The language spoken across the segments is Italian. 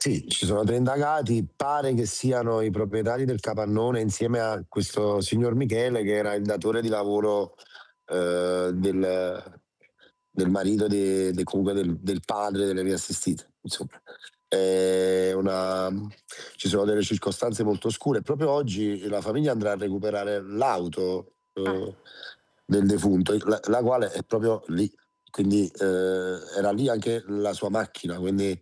Sì, ci sono 3 indagati, pare che siano i proprietari del capannone insieme a questo signor Michele che era il datore di lavoro, del marito comunque del padre delle mie assistite, insomma. Una Ci sono delle circostanze molto oscure. Proprio oggi la famiglia andrà a recuperare l'auto, Ah, del defunto, la quale è proprio lì. Quindi, era lì anche la sua macchina, quindi,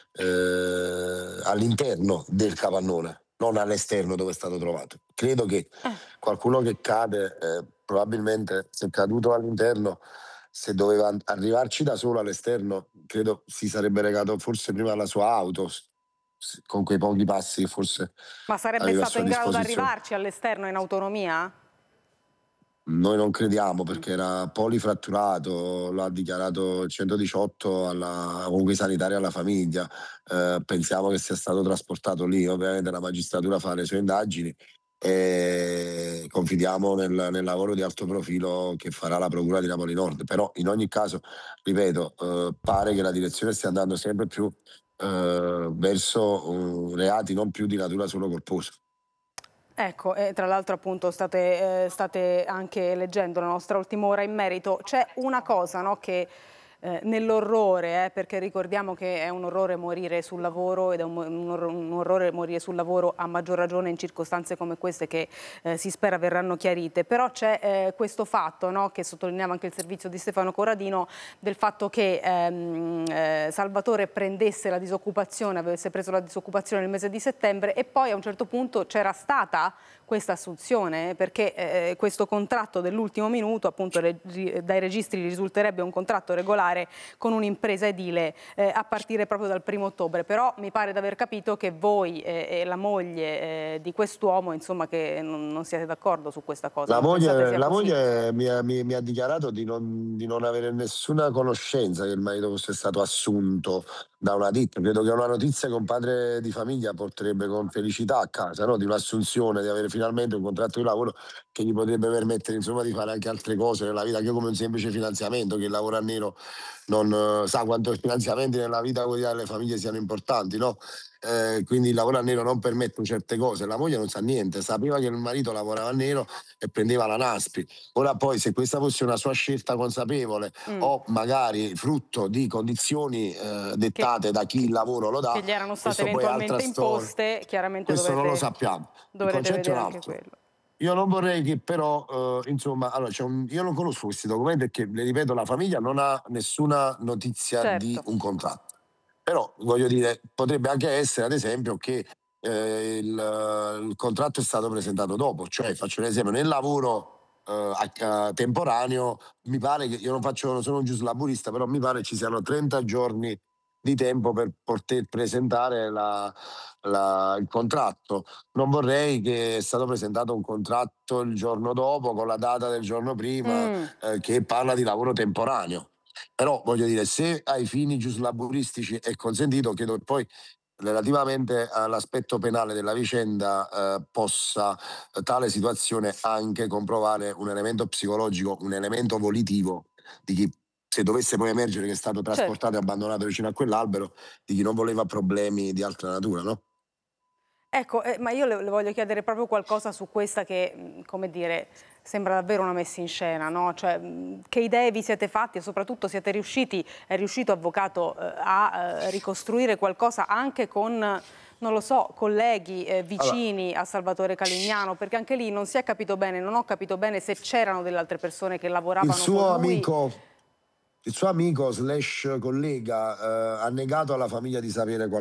all'interno del capannone, non all'esterno dove è stato trovato. Credo che eh. qualcuno che cade, probabilmente se è caduto all'interno, se doveva arrivarci da solo all'esterno, credo si sarebbe recato forse prima alla sua auto, con quei pochi passi che forse Ma sarebbe aveva a stato sua in grado di disposizione. arrivarci all'esterno in autonomia? Noi non crediamo Mh. perché era polifratturato, lo ha dichiarato il 118 comunque i sanitari alla famiglia. Pensiamo che sia stato trasportato lì, ovviamente la magistratura fa le sue indagini e confidiamo nel lavoro di alto profilo che farà la procura di Napoli Nord. Però in ogni caso, ripeto, pare che la direzione stia andando sempre più, verso, reati non più di natura solo colposa. Ecco, e tra l'altro appunto state anche leggendo la nostra ultima ora in merito. C'è una cosa, no, che nell'orrore, perché ricordiamo che è un orrore morire sul lavoro ed è un orrore morire sul lavoro a maggior ragione in circostanze come queste che si spera verranno chiarite, però c'è questo fatto, no, che sottolineava anche il servizio di Stefano Corradino, del fatto che Salvatore prendesse la disoccupazione, avesse preso la disoccupazione nel mese di settembre e poi a un certo punto c'era stata questa assunzione, perché questo contratto dell'ultimo minuto, appunto dai registri risulterebbe un contratto regolare con un'impresa edile a partire proprio dal 1° ottobre. Però mi pare di aver capito che voi e la moglie di quest'uomo, insomma, che non siete d'accordo su questa cosa, La non pensate moglie sia la così? moglie mi ha dichiarato di non avere nessuna conoscenza che il marito fosse stato assunto da una ditta. Credo che una notizia che un padre di famiglia porterebbe con felicità a casa, no, di un'assunzione, di avere finalmente un contratto di lavoro che gli potrebbe permettere, insomma, di fare anche altre cose nella vita, anche come un semplice finanziamento, che il lavoro a nero non sa quanto i finanziamenti nella vita quotidiana delle famiglie siano importanti, no, quindi il lavoro a nero non permette certe cose. La moglie non sa niente, sapeva che il marito lavorava a nero e prendeva la NASPI. Ora poi se questa fosse una sua scelta consapevole Mm. o magari frutto di condizioni, Che, dettate da chi il che- lavoro lo dà, che gli erano state questo poi è altra eventualmente storia. imposte, chiaramente Questo non lo sappiamo. Il dovrete concetto è un vedere anche altro. quello. Io non vorrei che però, insomma, allora io non conosco questi documenti perché, le ripeto, la famiglia non ha nessuna notizia di Certo. un contratto. Però voglio dire, potrebbe anche essere, ad esempio, che il contratto è stato presentato dopo, cioè faccio un esempio, nel lavoro temporaneo, mi pare che io non sono un giuslaburista, però mi pare ci siano 30 giorni di tempo per poter presentare il contratto. Non vorrei che è stato presentato un contratto il giorno dopo con la data del giorno prima, Mm. che parla di lavoro temporaneo. Però voglio dire, se ai fini giuslaburistici è consentito, credo che poi relativamente all'aspetto penale della vicenda, possa tale situazione anche comprovare un elemento psicologico, un elemento volitivo di chi, se dovesse poi emergere che è stato trasportato Certo. e abbandonato vicino a quell'albero, di chi non voleva problemi di altra natura, no? Ecco, ma io le voglio chiedere proprio qualcosa su questa che, come dire, sembra davvero una messa in scena, no? Cioè, che idee vi siete fatti e soprattutto è riuscito avvocato, a ricostruire qualcosa anche con, non lo so, colleghi Allora, vicini a Salvatore Calignano? Perché anche lì non si è capito bene, non ho capito bene se c'erano delle altre persone che il lavoravano con suo lui. amico il suo amico slash collega, ha negato alla famiglia di sapere